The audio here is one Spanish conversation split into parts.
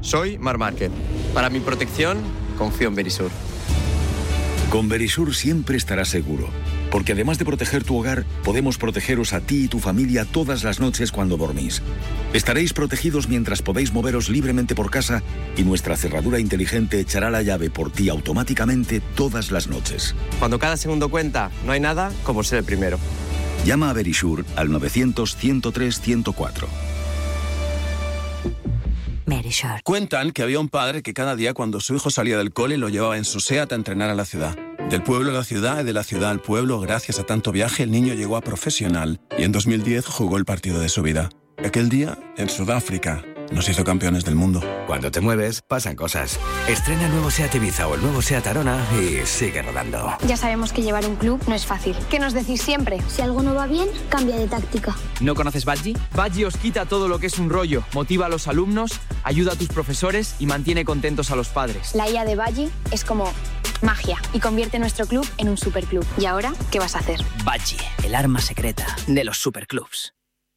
Soy Marc Márquez. Para mi protección, confío en Verisur. Con Verisur siempre estarás seguro, porque además de proteger tu hogar, podemos protegeros a ti y tu familia todas las noches cuando dormís. Estaréis protegidos mientras podéis moveros libremente por casa y nuestra cerradura inteligente echará la llave por ti automáticamente todas las noches. Cuando cada segundo cuenta, no hay nada como ser el primero. Llama a Verisur al 900-103-104. Verisur. Cuentan que había un padre que cada día cuando su hijo salía del cole lo llevaba en su SEAT a entrenar a la ciudad. Del pueblo a la ciudad y de la ciudad al pueblo, gracias a tanto viaje, el niño llegó a profesional y en 2010 jugó el partido de su vida. Aquel día, en Sudáfrica, nos hizo campeones del mundo. Cuando te mueves, pasan cosas. Estrena el nuevo SEAT Ibiza o el nuevo SEAT Arona y sigue rodando. Ya sabemos que llevar un club no es fácil. ¿Qué nos decís siempre? Si algo no va bien, cambia de táctica. ¿No conoces Badgie? Badgie os quita todo lo que es un rollo, motiva a los alumnos, ayuda a tus profesores y mantiene contentos a los padres. La IA de Badgie es como magia y convierte nuestro club en un superclub. ¿Y ahora qué vas a hacer? Badgie, el arma secreta de los superclubs.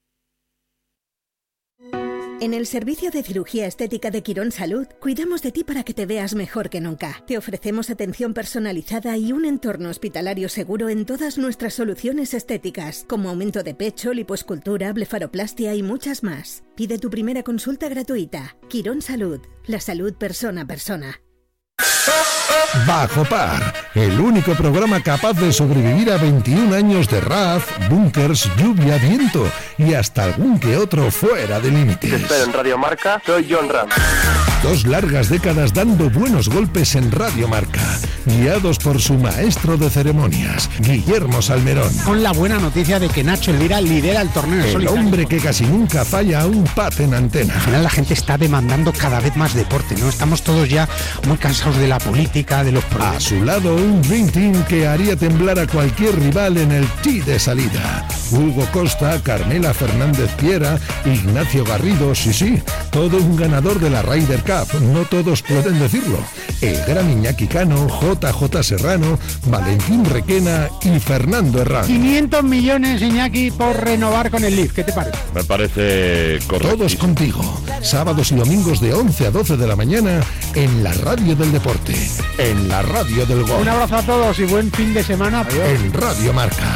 En el servicio de cirugía estética de Quirón Salud, cuidamos de ti para que te veas mejor que nunca. Te ofrecemos atención personalizada y un entorno hospitalario seguro en todas nuestras soluciones estéticas, como aumento de pecho, lipoescultura, blefaroplastia y muchas más. Pide tu primera consulta gratuita. Quirón Salud, la salud persona a persona. Bajo Par, el único programa capaz de sobrevivir a 21 años de RAF, búnkers, lluvia, viento y hasta algún que otro fuera de límites. Te espero en Radio Marca, soy John Ram. 2 largas décadas dando buenos golpes en Radio Marca, guiados por su maestro de ceremonias, Guillermo Salmerón. Con la buena noticia de que Nacho Elvira lidera el torneo en solitario. El hombre que casi nunca falla a un pat en antena. Al final la gente está demandando cada vez más deporte, ¿no? Estamos todos ya muy cansados de la política, de los problemas. A su lado, un Dream Team que haría temblar a cualquier rival en el tee de salida. Hugo Costa, Carmela Fernández Piera, Ignacio Garrido, sí, todo un ganador de la Ryder Cup. No todos pueden decirlo. El gran Iñaki Cano, JJ Serrano, Valentín Requena y Fernando Herrán. 500 millones, Iñaki, por renovar con el Leaf. ¿Qué te parece? Me parece correcto. Todos contigo. Sábados y domingos de 11 a 12 de la mañana en la radio del deporte. En la radio del gol. Un abrazo a todos y buen fin de semana. Adiós. En Radio Marca.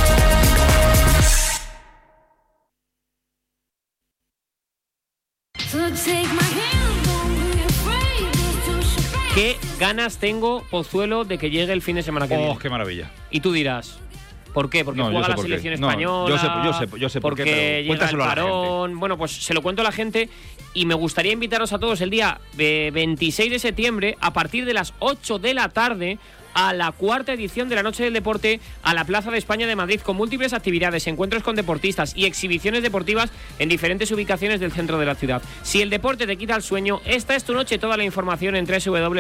¿Qué ganas tengo, Pozuelo, de que llegue el fin de semana que viene? ¡Oh, qué maravilla! Y tú dirás, ¿por qué? Porque juega la selección española. Yo sé por qué, pero llega el parón. Bueno, pues se lo cuento a la gente y me gustaría invitaros a todos el día 26 de septiembre a partir de las 8 de la tarde a la 4ª edición de la Noche del Deporte a la Plaza de España de Madrid, con múltiples actividades, encuentros con deportistas y exhibiciones deportivas en diferentes ubicaciones del centro de la ciudad. Si el deporte te quita el sueño, esta es tu noche. Toda la información en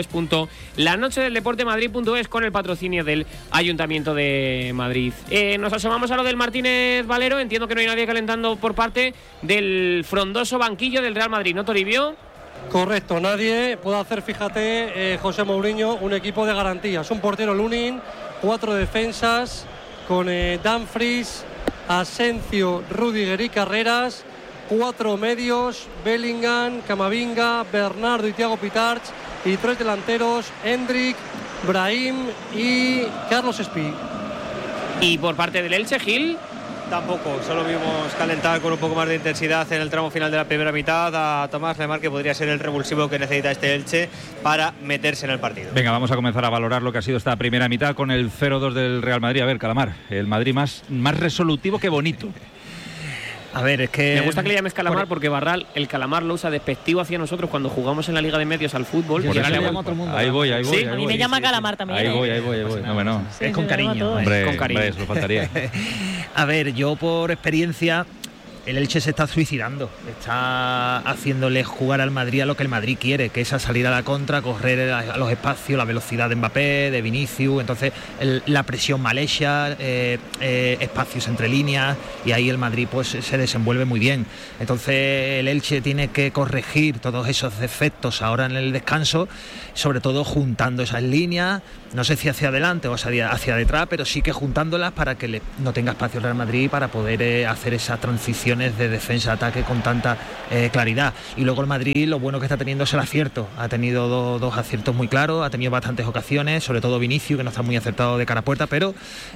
www.lanochedeldeportemadrid.es con el patrocinio del Ayuntamiento de Madrid. Nos asomamos a lo del Martínez Valero. Entiendo que no hay nadie calentando por parte del frondoso banquillo del Real Madrid, ¿no, Toribio? Correcto, nadie puede hacer, fíjate, José Mourinho, un equipo de garantías. Un portero Lunin, 4 defensas con Dumfries, Asencio, Rüdiger y Carreras, 4 medios, Bellingham, Camavinga, Bernardo y Thiago Pitarch, y 3 delanteros, Hendrik, Brahim y Carlos Espí. Y por parte del Elche, Gil. Tampoco, solo vimos calentar con un poco más de intensidad en el tramo final de la primera mitad a Tomás Lemar, que podría ser el revulsivo que necesita este Elche para meterse en el partido. Venga, vamos a comenzar a valorar lo que ha sido esta primera mitad con el 0-2 del Real Madrid. A ver, Calamar, el Madrid más resolutivo que bonito. A ver, es que... Me gusta que le llames calamar porque Barral, el calamar lo usa despectivo hacia nosotros cuando jugamos en la Liga de Medios al fútbol. Por eso le llamo a todo el mundo. Ahí voy. ¿Sí? A mí me llama calamar también. Ahí voy. No. Sí, es con cariño. Hombre, con cariño. Eso lo faltaría. A ver, yo por experiencia, el Elche se está suicidando. Está haciéndole jugar al Madrid a lo que el Madrid quiere, que es a salir a la contra, correr a los espacios, la velocidad de Mbappé, de Vinicius. Entonces, la presión mal hecha, espacios entre líneas, y ahí el Madrid pues se desenvuelve muy bien. Entonces, el Elche tiene que corregir todos esos defectos ahora en el descanso, sobre todo juntando esas líneas, no sé si hacia adelante o hacia detrás, pero sí que juntándolas para que no tenga espacio el Real Madrid para poder hacer esas transiciones opciones de defensa-ataque con tanta claridad. Y luego el Madrid, lo bueno que está teniendo es el acierto. Ha tenido dos aciertos muy claros, ha tenido bastantes ocasiones, sobre todo Vinicius, que no está muy acertado de cara a puerta, pero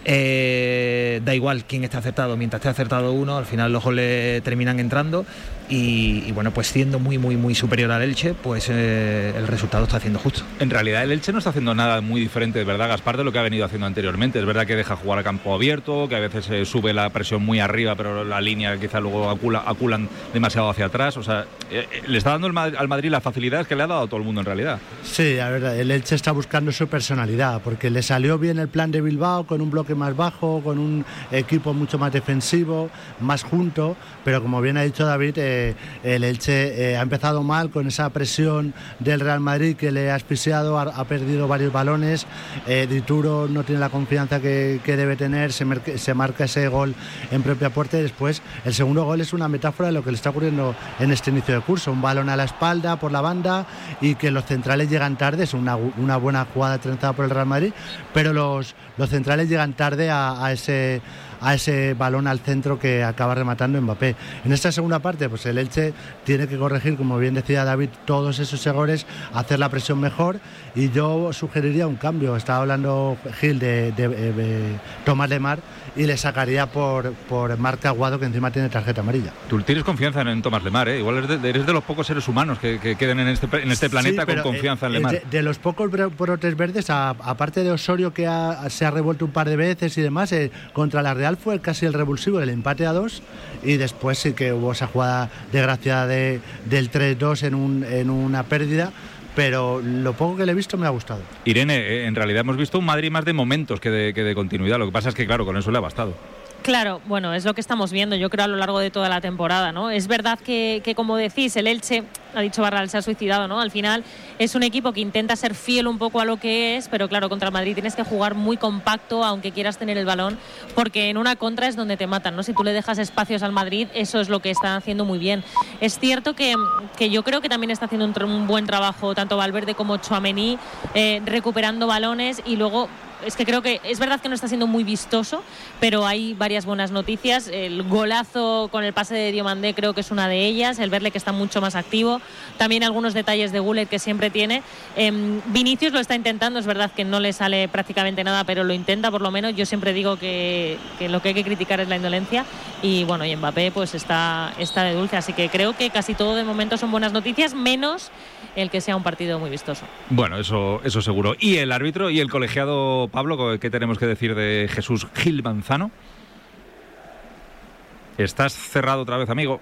da igual quién esté acertado. Mientras esté acertado uno, al final los goles terminan entrando. Y bueno, pues siendo muy superior al Elche, pues el resultado está haciendo justo. En realidad el Elche no está haciendo nada muy diferente, ¿verdad, Gaspar, de lo que ha venido haciendo anteriormente? Es verdad que deja jugar a campo abierto, que a veces sube la presión muy arriba, pero la línea quizá luego aculan demasiado hacia atrás. O sea, le está dando al Madrid las facilidades que le ha dado a todo el mundo en realidad. Sí, la verdad, el Elche está buscando su personalidad, porque le salió bien el plan de Bilbao, con un bloque más bajo, con un equipo mucho más defensivo, más junto, pero como bien ha dicho David, el Elche ha empezado mal con esa presión del Real Madrid que le ha asfixiado, ha perdido varios balones. Dituro no tiene la confianza que debe tener, se marca ese gol en propia puerta, y después el segundo gol es una metáfora de lo que le está ocurriendo en este inicio de curso, un balón a la espalda por la banda y que los centrales llegan tarde. Es una buena jugada trenzada por el Real Madrid, pero los centrales llegan tarde a ese balón al centro que acaba rematando Mbappé. En esta segunda parte, pues el Elche tiene que corregir, como bien decía David, todos esos errores, hacer la presión mejor, y yo sugeriría un cambio. Estaba hablando Gil de Tomás Lemar, y le sacaría por Marc Aguado, que encima tiene tarjeta amarilla. Tú tienes confianza en Tomás Lemar, ¿eh? Igual eres de los pocos seres humanos que queden en este planeta, sí, con confianza en Lemar. De los pocos brotes verdes, aparte de Osorio, que se ha revuelto un par de veces y demás, contra la Real fue casi el revulsivo, el empate a 2, y después sí que hubo esa jugada desgraciada del 3-2 en una pérdida. Pero lo poco que le he visto me ha gustado. Irene, en realidad hemos visto un Madrid más de momentos que de continuidad. Lo que pasa es que, claro, con eso le ha bastado. Claro, bueno, es lo que estamos viendo, yo creo, a lo largo de toda la temporada, ¿no? Es verdad que como decís, el Elche, ha dicho Barral, se ha suicidado, ¿no? Al final es un equipo que intenta ser fiel un poco a lo que es, pero claro, contra el Madrid tienes que jugar muy compacto, aunque quieras tener el balón, porque en una contra es donde te matan, ¿no? Si tú le dejas espacios al Madrid, eso es lo que están haciendo muy bien. Es cierto que yo creo que también está haciendo un buen trabajo tanto Valverde como Tchouaméni, recuperando balones, y luego es que creo que es verdad que no está siendo muy vistoso, pero hay varias buenas noticias. El golazo con el pase de Diomandé creo que es una de ellas, el verle que está mucho más activo, también algunos detalles de Gullit que siempre tiene. Vinicius lo está intentando, es verdad que no le sale prácticamente nada, pero lo intenta por lo menos. Yo siempre digo que lo que hay que criticar es la indolencia, y bueno, y Mbappé pues está de dulce, así que creo que casi todo de momento son buenas noticias, menos el que sea un partido muy vistoso. Bueno, eso seguro. ¿Y el árbitro y el colegiado, Pablo, qué tenemos que decir de Jesús Gil Manzano? Estás cerrado otra vez, amigo.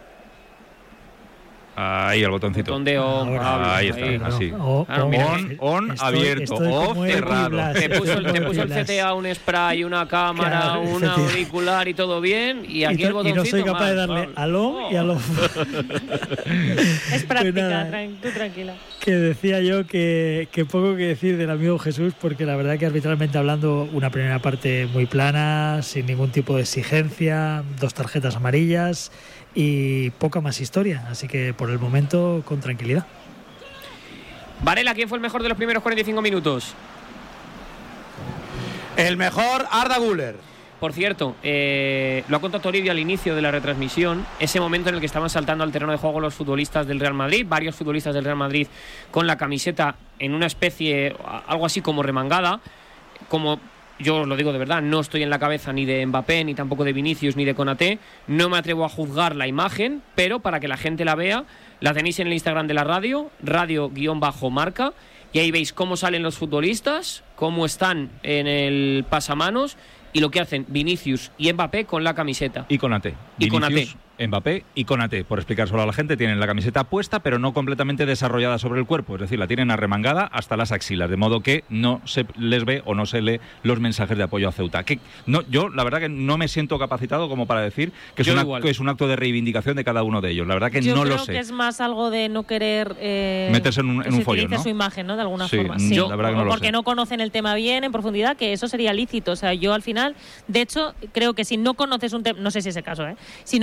Ahí el botoncito. Botón de on. Ahí está, así. On, abierto, o cerrado. Te puso el CTA un spray, una cámara, claro, un auricular y todo bien, y aquí el botoncito. Y no soy capaz de darle al on y al off. Es práctica, tú tranquila. Que decía yo que poco que decir del amigo Jesús, porque la verdad que arbitralmente hablando, una primera parte muy plana, sin ningún tipo de exigencia, 2 tarjetas amarillas y poca más historia, así que por el momento con tranquilidad. Varela, ¿quién fue el mejor de los primeros 45 minutos? El mejor, Arda Güler. Por cierto, lo ha contado Toribio al inicio de la retransmisión, ese momento en el que estaban saltando al terreno de juego los futbolistas del Real Madrid, varios futbolistas del Real Madrid con la camiseta en una especie, algo así como remangada, como... Yo os lo digo de verdad, no estoy en la cabeza ni de Mbappé, ni tampoco de Vinicius, ni de Konaté. No me atrevo a juzgar la imagen, pero para que la gente la vea, la tenéis en el Instagram de la radio, radio_marca, y ahí veis cómo salen los futbolistas, cómo están en el pasamanos y lo que hacen Vinicius y Mbappé con la camiseta. Y Konaté. Y Konaté. Mbappé y Konaté, por explicar solo a la gente, tienen la camiseta puesta pero no completamente desarrollada sobre el cuerpo, es decir, la tienen arremangada hasta las axilas, de modo que no se les ve o no se lee los mensajes de apoyo a Ceuta. Que no, yo la verdad que no me siento capacitado como para decir que es un acto de reivindicación de cada uno de ellos, la verdad que no lo sé. Yo creo que es más algo de no querer meterse en un follón, ¿no? Su imagen, ¿no? De alguna forma. Sí, la verdad que no lo sé. Porque no conocen el tema bien, en profundidad, que eso sería lícito. O sea, yo al final, de hecho, creo que si no conoces un tema, no sé si es el caso, si no conoces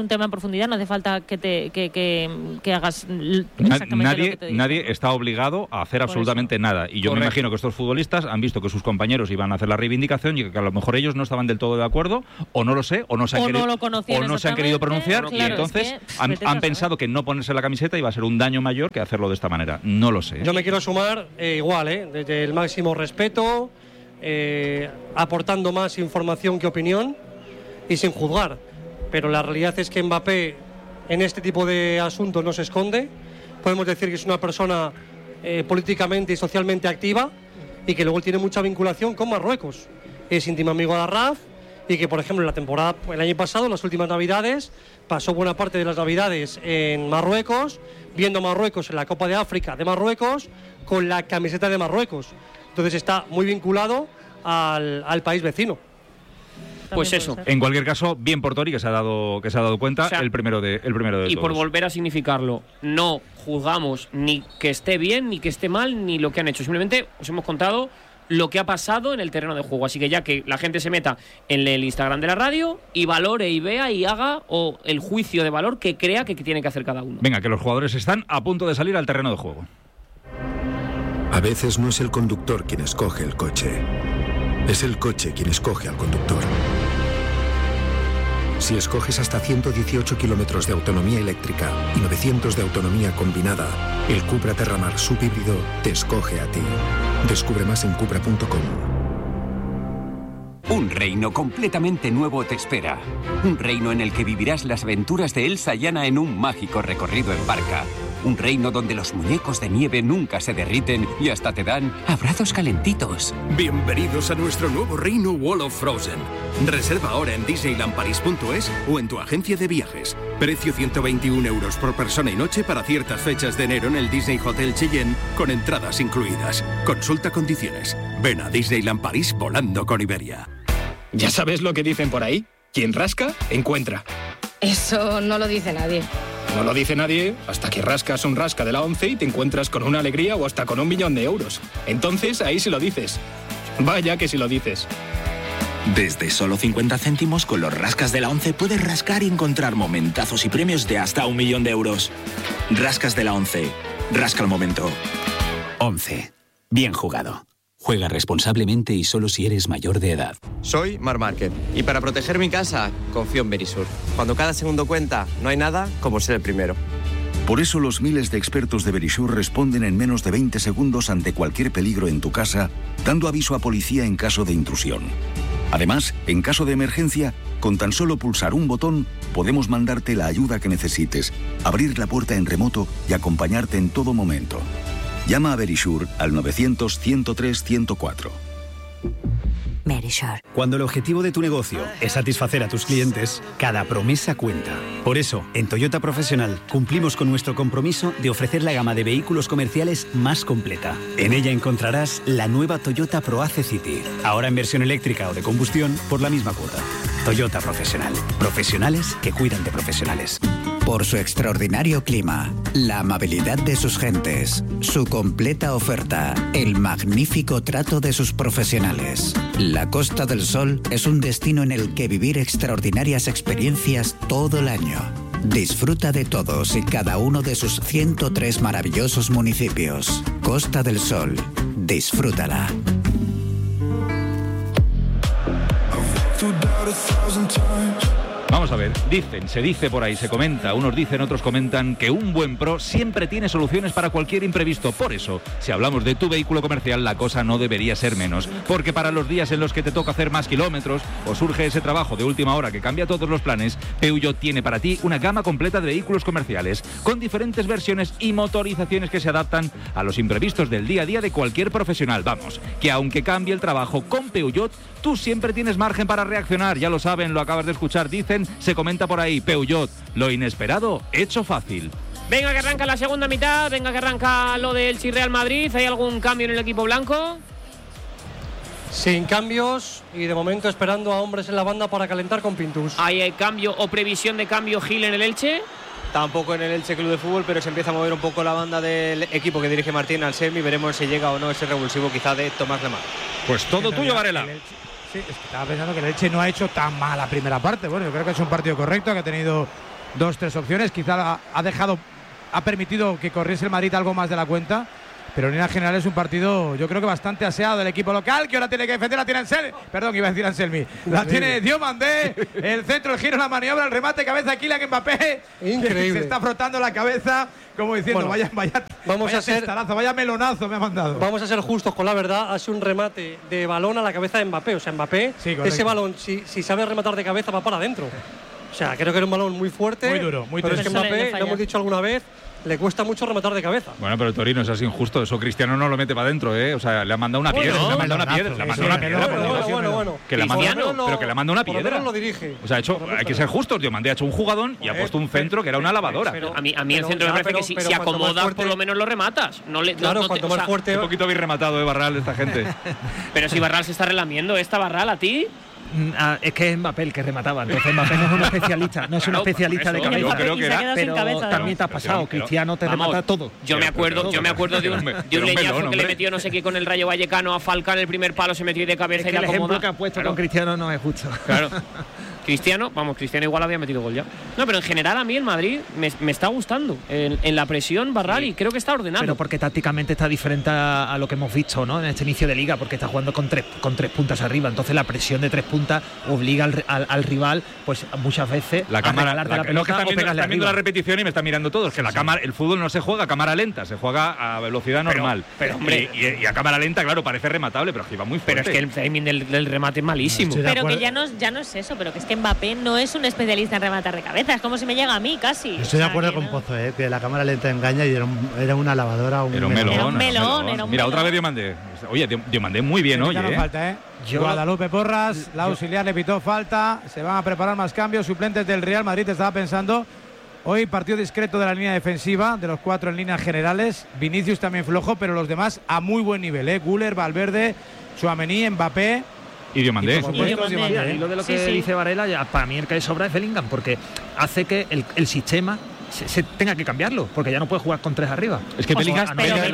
un tema en profundidad, no hace falta que hagas exactamente lo que te digo. Nadie está obligado a hacer absolutamente nada. Y yo me imagino que estos futbolistas han visto que sus compañeros iban a hacer la reivindicación y que a lo mejor ellos no estaban del todo de acuerdo, o no lo sé, o no se han querido pronunciar, y entonces han pensado que no ponerse la camiseta iba a ser un daño mayor que hacerlo de esta manera. No lo sé. Yo me quiero sumar igual, desde el máximo respeto, aportando más información que opinión y sin juzgar. Pero la realidad es que Mbappé en este tipo de asuntos no se esconde. Podemos decir que es una persona políticamente y socialmente activa y que luego tiene mucha vinculación con Marruecos. Es íntimo amigo de Arraf y que, por ejemplo, en la temporada, el año pasado, las últimas Navidades, pasó buena parte de las Navidades en Marruecos, viendo a Marruecos en la Copa de África de Marruecos con la camiseta de Marruecos. Entonces está muy vinculado al país vecino. Pues eso. En cualquier caso, bien por Tori, que se ha dado cuenta, o sea, el primero de y todos. Por volver a significarlo, no juzgamos ni que esté bien, ni que esté mal, ni lo que han hecho. Simplemente os hemos contado lo que ha pasado en el terreno de juego. Así que ya que la gente se meta en el Instagram de la radio y valore y vea y haga el juicio de valor que crea que tiene que hacer cada uno. Venga, que los jugadores están a punto de salir al terreno de juego. A veces no es el conductor quien escoge el coche. Es el coche quien escoge al conductor. Si escoges hasta 118 kilómetros de autonomía eléctrica y 900 de autonomía combinada, el Cupra Terramar subhíbrido te escoge a ti. Descubre más en Cupra.com. Un reino completamente nuevo te espera. Un reino en el que vivirás las aventuras de Elsa y Anna en un mágico recorrido en barca. Un reino donde los muñecos de nieve nunca se derriten y hasta te dan abrazos calentitos. Bienvenidos a nuestro nuevo reino Wall of Frozen. Reserva ahora en disneylandparis.es o en tu agencia de viajes. Precio 121 € por persona y noche para ciertas fechas de enero en el Disney Hotel Cheyenne, con entradas incluidas. Consulta condiciones. Ven a Disneyland París volando con Iberia. ¿Ya sabes lo que dicen por ahí? Quien rasca, encuentra. Eso no lo dice nadie. No lo dice nadie hasta que rascas un rasca de la 11 y te encuentras con una alegría o hasta con 1 millón de euros. Entonces ahí sí lo dices. Vaya que sí lo dices. Desde solo 50 céntimos con los rascas de la 11 puedes rascar y encontrar momentazos y premios de hasta 1 millón de euros. Rascas de la 11. Rasca el momento. 11. Bien jugado. Juega responsablemente y solo si eres mayor de edad. Soy Marc Márquez y para proteger mi casa confío en Verisur. Cuando cada segundo cuenta, no hay nada como ser el primero. Por eso los miles de expertos de Verisur responden en menos de 20 segundos ante cualquier peligro en tu casa, dando aviso a policía en caso de intrusión. Además, en caso de emergencia, con tan solo pulsar un botón, podemos mandarte la ayuda que necesites, abrir la puerta en remoto y acompañarte en todo momento. Llama a Verisur al 900-103-104. Verisur. Cuando el objetivo de tu negocio es satisfacer a tus clientes, cada promesa cuenta. Por eso, en Toyota Profesional cumplimos con nuestro compromiso de ofrecer la gama de vehículos comerciales más completa. En ella encontrarás la nueva Toyota ProAce City, ahora en versión eléctrica o de combustión por la misma cuota. Toyota Profesional. Profesionales que cuidan de profesionales. Por su extraordinario clima, la amabilidad de sus gentes, su completa oferta, el magnífico trato de sus profesionales. La Costa del Sol es un destino en el que vivir extraordinarias experiencias todo el año. Disfruta de todos y cada uno de sus 103 maravillosos municipios. Costa del Sol. Disfrútala. Vamos a ver, se dice por ahí, se comenta, unos dicen, otros comentan que un buen pro siempre tiene soluciones para cualquier imprevisto. Por eso, si hablamos de tu vehículo comercial, la cosa no debería ser menos. Porque para los días en los que te toca hacer más kilómetros o surge ese trabajo de última hora que cambia todos los planes, Peugeot tiene para ti una gama completa de vehículos comerciales con diferentes versiones y motorizaciones que se adaptan a los imprevistos del día a día de cualquier profesional. Vamos, que aunque cambie el trabajo con Peugeot, tú siempre tienes margen para reaccionar. Ya lo saben, lo acabas de escuchar, dicen, se comenta por ahí, Peugeot, lo inesperado, hecho fácil. Venga que arranca la segunda mitad, venga que arranca lo del Elche y Real Madrid. ¿Hay algún cambio en el equipo blanco? Sin cambios y de momento esperando a hombres en la banda para calentar con Pintus. ¿Hay cambio o previsión de cambio Gil en el Elche? Tampoco en el Elche Club de Fútbol, pero se empieza a mover un poco la banda del equipo que dirige Martín al semi. Veremos si llega o no ese revulsivo quizá de Tomás Lemar. Pues todo tuyo, Varela. Sí, es que estaba pensando que el Elche no ha hecho tan mal la primera parte. Bueno, yo creo que es un partido correcto, que ha tenido 2-3 opciones. Quizá ha permitido que corriese el Madrid algo más de la cuenta. Pero en general es un partido, yo creo que bastante aseado del equipo local, que ahora tiene que defender, la tiene Anselmi. La tiene Diomandé, el centro, el giro, la maniobra, el remate, cabeza, Kylian Mbappé. Increíble. Se está frotando la cabeza, como diciendo, bueno, vaya melonazo me ha mandado. Vamos a ser justos con la verdad, hace un remate de balón a la cabeza de Mbappé. O sea, Mbappé, ese balón, si sabe rematar de cabeza, va para adentro. O sea, creo que era un balón muy fuerte. Muy duro, muy pero duro. es que Mbappé, lo hemos dicho alguna vez, le cuesta mucho rematar de cabeza. Bueno, pero Torino, es así injusto. Eso Cristiano no lo mete para adentro, ¿eh? O sea, le ha mandado una piedra. Le ha mandado una piedra. Bueno. Que le ha mandado una piedra. Lo dirige. O sea, hay que ser justos. Diomandé ha hecho un jugadón y ha puesto un centro que era una lavadora. A mí el centro me parece que si acomodas, por lo menos lo rematas. Cuanto más fuerte. Un poquito bien rematado, Barral, esta gente. Pero si Barral se está relamiendo, Barral a ti. Es que es Mbappé el que remataba, entonces Mbappé no es un especialista, de cabeza. Yo creo que era, pero también te has pasado, Cristiano te remata todo. Yo me acuerdo de un leñazo que le metió no sé qué con el Rayo Vallecano a Falcán, el primer palo se metió de cabeza y la acomoda. El ejemplo que ha puesto con Cristiano no es justo. Claro. Cristiano igual había metido gol ya. No, pero en general a mí el Madrid me está gustando en la presión Barral, y creo que está ordenado. Pero porque tácticamente está diferente a lo que hemos visto, ¿no? En este inicio de liga, porque está jugando con tres puntas arriba. Entonces la presión de 3 puntas obliga al rival, pues muchas veces la cámara, a regalarte la pelota o pegarle está viendo la repetición y me está mirando todo. Es que el fútbol no se juega a cámara lenta, se juega a velocidad normal. Pero hombre, y a cámara lenta, claro, parece rematable, pero aquí va muy fuerte. Pero es que el timing del remate es malísimo. Pero que ya no es eso, pero que es que Mbappé no es un especialista en rematar de cabeza, es como si me llega a mí casi. Estoy de acuerdo con Pozo, que la cámara lenta engaña y era una lavadora, era un melón. Mira, otra vez Diomandé. Oye, Diomandé muy bien hoy, no falta, Guadalupe Porras, la auxiliar le pitó falta, se van a preparar más cambios, suplentes del Real Madrid, estaba pensando. Hoy partido discreto de la línea defensiva, de los 4 en líneas generales. Vinicius también flojo, pero los demás a muy buen nivel, Güler, Valverde, Tchouaméni, Mbappé. Y Diomandé. Y lo de lo que dice Varela, ya, para mí el que sobra es Bellingham, porque hace que el sistema se tenga que cambiarlo, porque ya no puede jugar con 3 arriba. Es que Bellingham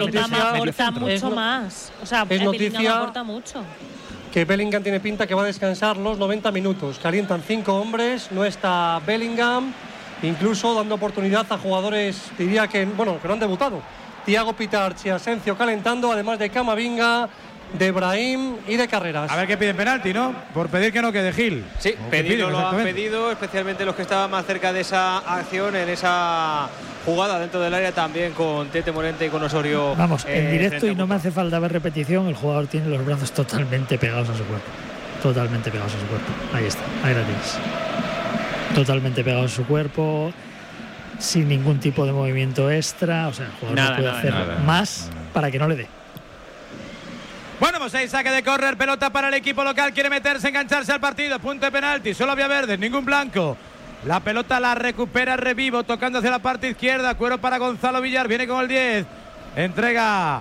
aporta mucho más. O sea, Bellingham aporta mucho. Que Bellingham tiene pinta que va a descansar los 90 minutos. Calientan 5 hombres, no está Bellingham, incluso dando oportunidad a jugadores, diría que no han debutado. Thiago Pitarch y Asensio calentando, además de Camavinga, de Brahim y de Carreras. A ver qué piden penalti, ¿no? Por pedir que no quede Gil. Sí, pedirlo lo han pedido, especialmente los que estaban más cerca de esa acción, en esa jugada dentro del área, también con Tete Morente y con Osorio. Vamos, en directo, y no me hace falta ver repetición, el jugador tiene los brazos totalmente pegados a su cuerpo. Totalmente pegados a su cuerpo. Ahí está, ahí la tienes. Totalmente pegados a su cuerpo, sin ningún tipo de movimiento extra. O sea, el jugador no puede hacer más para que no le dé. Bueno, pues ahí saque de córner, pelota para el equipo local, quiere meterse, engancharse al partido, punto de penalti, solo había verdes, ningún blanco. La pelota la recupera Revivo, tocando hacia la parte izquierda, cuero para Gonzalo Villar, viene con el 10, entrega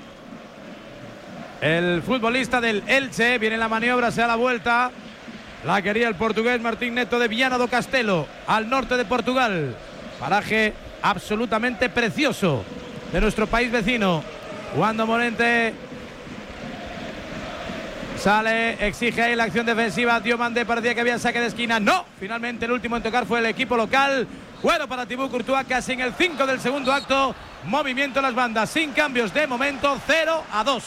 el futbolista del Elche, viene la maniobra, se da la vuelta, la quería el portugués Martín Neto de Viana do Castelo, al norte de Portugal, paraje absolutamente precioso de nuestro país vecino. Wando Morente sale, exige ahí la acción defensiva. Diomandé, parecía que había saque de esquina. No, finalmente el último en tocar fue el equipo local. Bueno para Thibaut Courtois, casi en el 5 del segundo acto. Movimiento en las bandas, sin cambios de momento, 0-2.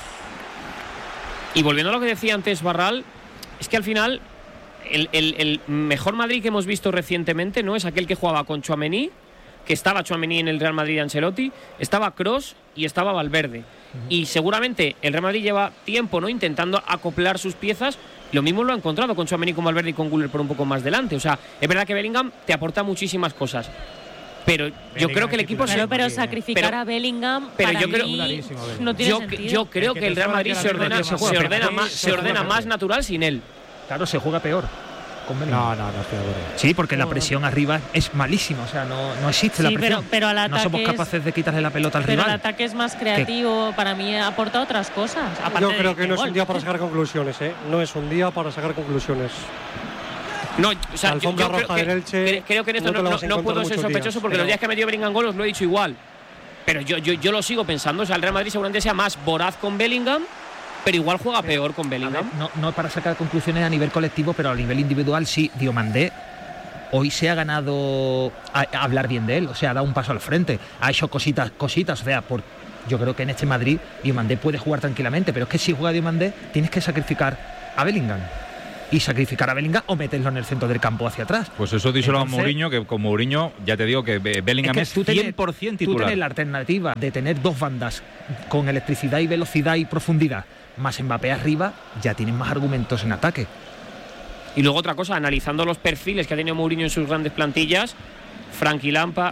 Y volviendo a lo que decía antes Barral, es que al final el mejor Madrid que hemos visto recientemente no es aquel que jugaba con Tchouaméni, que estaba Tchouaméni en el Real Madrid de Ancelotti, estaba Kroos y estaba Valverde. Y seguramente el Real Madrid lleva tiempo, ¿no?, intentando acoplar sus piezas. Lo mismo lo ha encontrado con Tchouaméni, con Valverde y con Güler por un poco más delante. O sea, es verdad que Bellingham te aporta muchísimas cosas, pero yo creo que el equipo pero sacrificar a Bellingham, pero yo creo no tiene sentido. Yo creo que el Real Madrid se ordena más natural sin él. Claro, se juega peor. No, estoy de acuerdo. Sí, porque la presión arriba es malísima, o sea, no existe la presión. Pero al ataque no somos capaces de quitarle la pelota al rival. Pero el ataque es más creativo, para mí aporta otras cosas. Yo creo que no es un día para sacar conclusiones, No es un día para sacar conclusiones. No, o sea, yo creo que en esto no puedo ser sospechoso, porque los días que me dio Bellingham gol os lo he dicho igual. Pero yo lo sigo pensando, o sea, el Real Madrid seguramente sea más voraz con Bellingham, pero igual juega peor con Bellingham. No para sacar conclusiones a nivel colectivo, pero a nivel individual sí. Diomandé hoy se ha ganado a hablar bien de él, o sea, ha dado un paso al frente, ha hecho cositas, o sea, yo creo que en este Madrid Diomandé puede jugar tranquilamente, pero es que si juega Diomandé tienes que sacrificar a Bellingham. Y sacrificar a Bellingham o meterlo en el centro del campo hacia atrás. Pues eso díselo a Mourinho, que con Mourinho ya te digo que Bellingham es 100% titular. Tú tienes la alternativa de tener dos bandas con electricidad y velocidad y profundidad, más Mbappé arriba, ya tienes más argumentos en ataque. Y luego otra cosa, analizando los perfiles que ha tenido Mourinho en sus grandes plantillas, Frankie Lampard,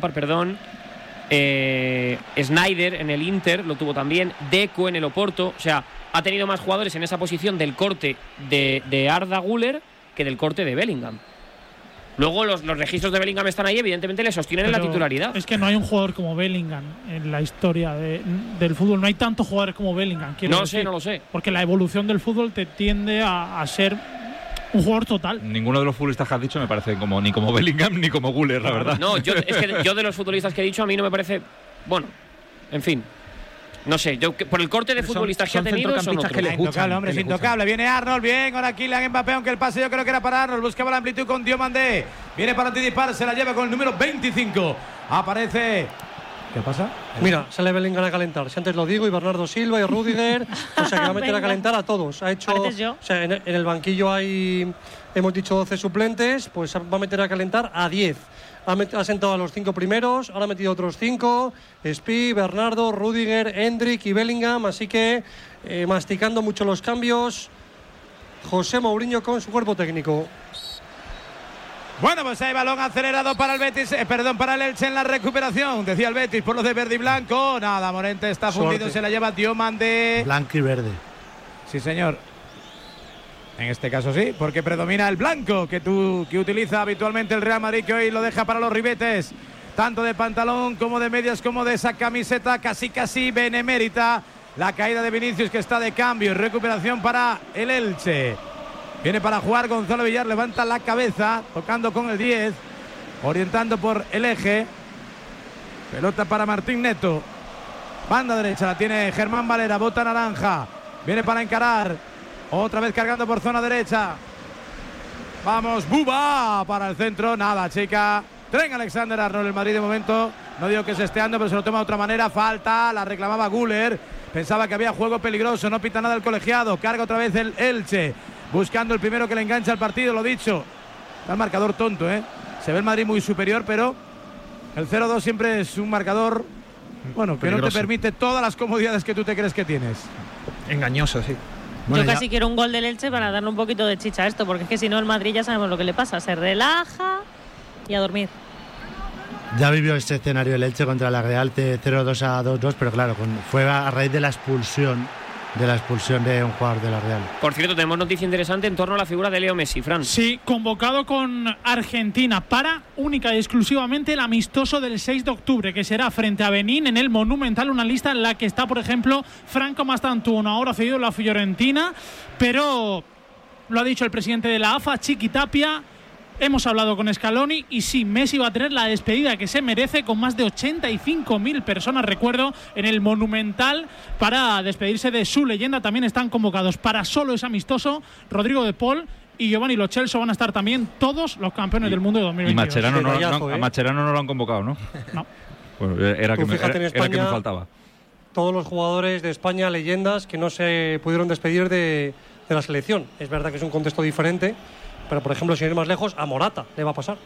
Snyder en el Inter lo tuvo también, Deco en el Oporto, o sea, ha tenido más jugadores en esa posición del corte de Arda Güler que del corte de Bellingham. Luego los registros de Bellingham están ahí, evidentemente le sostienen en la titularidad. Es que no hay un jugador como Bellingham en la historia del fútbol, no hay tantos jugadores como Bellingham. No lo sé. Porque la evolución del fútbol te tiende a ser un jugador total. Ninguno de los futbolistas que has dicho me parece ni como Bellingham ni como Güler, la verdad. No, es que yo de los futbolistas que he dicho a mí no me parece, bueno, en fin. No sé, yo por el corte de futbolistas que ha tenido son otros. Intocable, hombre, es intocable. Viene Arnold, bien, ahora Kylian Mbappé, aunque el pase yo creo que era para Arnold. Buscaba la amplitud con Diomandé. Viene para anticipar, se la lleva con el número 25. Aparece. ¿Qué pasa? Mira, sale Bellingham a calentar. Si antes lo digo, y Bernardo Silva y Rudiger. O sea, que va a meter a calentar a todos. Ha hecho. O sea, en el banquillo hay, hemos dicho 12 suplentes, pues va a meter a calentar a 10. Ha sentado a los 5 primeros, ahora ha metido otros 5, Spi, Bernardo, Rudiger, Endrick y Bellingham, así que masticando mucho los cambios José Mourinho con su cuerpo técnico. Bueno, pues hay balón acelerado para el Betis, para el Elche en la recuperación, decía el Betis por los de verde y blanco. Nada, Morente está fundido, se la lleva Diomandé. Blanco y verde. Sí, señor. En este caso sí, porque predomina el blanco que utiliza habitualmente el Real Madrid, que hoy lo deja para los ribetes, tanto de pantalón como de medias, como de esa camiseta casi benemérita. La caída de Vinicius, que está de cambio y recuperación para el Elche. Viene para jugar Gonzalo Villar, levanta la cabeza, tocando con el 10, orientando por el eje. Pelota para Martín Neto. Banda derecha, la tiene Germán Valera, bota naranja. Viene para encarar. Otra vez cargando por zona derecha. Vamos, Buba para el centro. Nada, chica. Tren Alexander-Arnold, el Madrid de momento. No digo que es esteando, pero se lo toma de otra manera. Falta, la reclamaba Güler. Pensaba que había juego peligroso. No pita nada el colegiado. Carga otra vez el Elche. Buscando el primero que le engancha al partido, lo dicho. Está el marcador tonto, ¿eh? Se ve el Madrid muy superior, pero el 0-2 siempre es un marcador, bueno, que peligroso. No te permite todas las comodidades que tú te crees que tienes. Engañoso, sí. Bueno, yo casi quiero un gol del Elche para darle un poquito de chicha a esto, porque es que si no el Madrid ya sabemos lo que le pasa, se relaja y a dormir. Ya vivió este escenario el Elche contra la Real de 0-2 a 2-2, pero claro, fue a raíz de la expulsión de un jugador de la Real. Por cierto, tenemos noticia interesante en torno a la figura de Leo Messi, Fran. Sí, convocado con Argentina para única y exclusivamente el amistoso del 6 de octubre, que será frente a Benín en el Monumental, una lista en la que está, por ejemplo, Franco Mastantuono, ahora cedido en la Fiorentina, pero lo ha dicho el presidente de la AFA, Chiqui Tapia. Hemos hablado con Scaloni y sí, Messi va a tener la despedida que se merece con más de 85.000 personas, recuerdo, en el Monumental para despedirse de su leyenda. También están convocados para solo ese amistoso Rodrigo de Paul y Giovanni Lo Celso. Van a estar también todos los campeones del mundo de 2022. Y a Mascherano no lo han convocado, ¿no? No. Bueno, era que me faltaba. Todos los jugadores de España, leyendas, que no se pudieron despedir de la selección. Es verdad que es un contexto diferente, pero, por ejemplo, si ir más lejos, a Morata le va a pasar.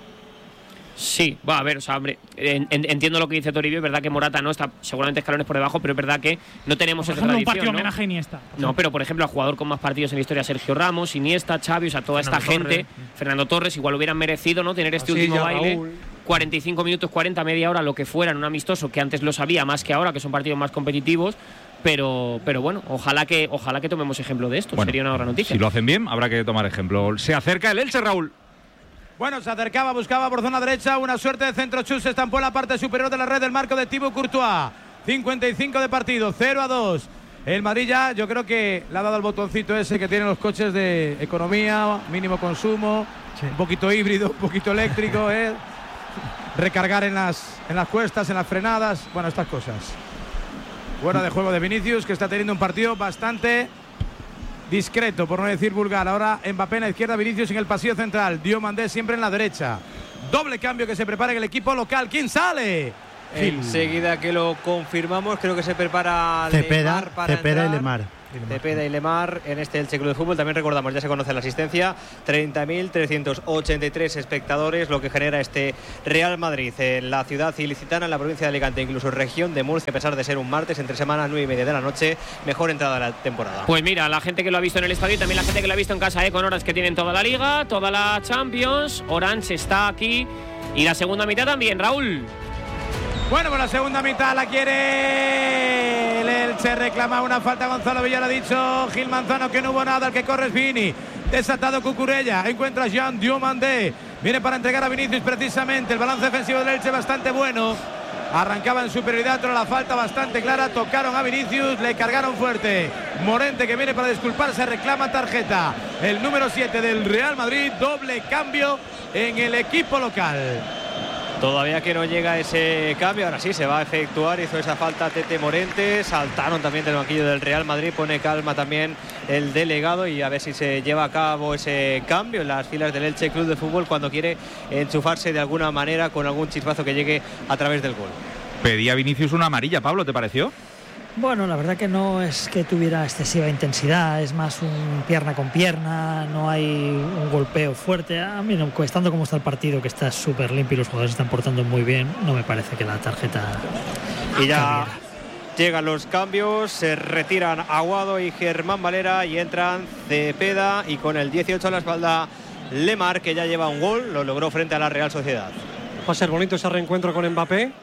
Sí, va a ver, o sea, hombre, entiendo lo que dice Toribio, es verdad que Morata no está seguramente escalones por debajo, pero es verdad que no tenemos esa tradición, un partido ¿no? homenaje a Iniesta. No, pero por ejemplo, al jugador con más partidos en la historia, Sergio Ramos, Iniesta, Xavi, o sea, toda esta gente, Fernando Torres, igual hubieran merecido, ¿no?, tener este último baile, Raúl. 45 minutos, 40, media hora, lo que fuera en un amistoso, que antes lo sabía más que ahora, que son partidos más competitivos. Pero bueno, ojalá que tomemos ejemplo de esto. Bueno, sería una gran noticia. Si lo hacen bien, habrá que tomar ejemplo. Se acerca el Elche, Raúl. Bueno, se acercaba, buscaba por zona derecha. Una suerte de centro chus. Se estampó en la parte superior de la red del marco de Thibaut Courtois. 55 de partido, 0-2. El Madrid ya, yo creo que le ha dado el botoncito ese que tienen los coches de economía, mínimo consumo, sí. Un poquito híbrido, un poquito eléctrico, recargar en las cuestas, en las frenadas, bueno, estas cosas. Fuera de juego de Vinicius, que está teniendo un partido bastante discreto, por no decir vulgar. Ahora Mbappé en la izquierda, Vinicius en el pasillo central, Diomandé siempre en la derecha. Doble cambio que se prepara en el equipo local. ¿Quién sale? Enseguida que lo confirmamos, creo que se prepara Cepeda y Lemar. Cepeda y Lemar en este Elche Club de Fútbol. También recordamos, ya se conoce la asistencia, 30.383 espectadores, lo que genera este Real Madrid en la ciudad ilicitana, en la provincia de Alicante, incluso región de Murcia, a pesar de ser un martes, entre semana, 9:30 de la noche, mejor entrada de la temporada. Pues mira, la gente que lo ha visto en el estadio y también la gente que lo ha visto en casa, con Orange, que tienen toda la Liga, toda la Champions. Orange está aquí y la segunda mitad también, Raúl. Bueno, pues la segunda mitad la quiere el Elche, reclama una falta. Gonzalo Villar ha dicho Gil Manzano que no hubo nada, el que corre es Vini. Desatado Cucurella, encuentra Jean Diomandé, viene para entregar a Vinicius precisamente. El balance defensivo del Elche bastante bueno, arrancaba en superioridad, pero la falta bastante clara. Tocaron a Vinicius, le cargaron fuerte. Morente, que viene para disculparse, reclama tarjeta. El número 7 del Real Madrid, doble cambio en el equipo local. Todavía que no llega ese cambio, ahora sí se va a efectuar, hizo esa falta Tete Morente, saltaron también del banquillo del Real Madrid, pone calma también el delegado y a ver si se lleva a cabo ese cambio en las filas del Elche Club de Fútbol cuando quiere enchufarse de alguna manera con algún chispazo que llegue a través del gol. Pedía Vinicius una amarilla, Pablo, ¿te pareció? Bueno, la verdad que no es que tuviera excesiva intensidad, es más un pierna con pierna, no hay un golpeo fuerte. A mí, estando como está el partido, que está súper limpio y los jugadores están portando muy bien, no me parece que la tarjeta... Y ya llegan los cambios, se retiran Aguado y Germán Valera y entran Cepeda y con el 18 a la espalda Lemar, que ya lleva un gol, lo logró frente a la Real Sociedad. Va a ser bonito ese reencuentro con Mbappé.